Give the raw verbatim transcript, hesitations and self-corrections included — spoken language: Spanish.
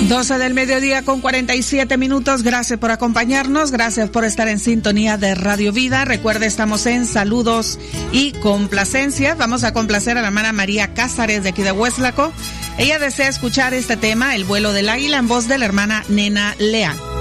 doce del mediodía con cuarenta y siete minutos. Gracias por acompañarnos, gracias por estar en sintonía de Radio Vida. Recuerde, estamos en saludos y complacencias. Vamos a complacer a la hermana María Cázares de aquí de Hueslaco. Ella desea escuchar este tema, El vuelo del águila, en voz de la hermana Nena Leal.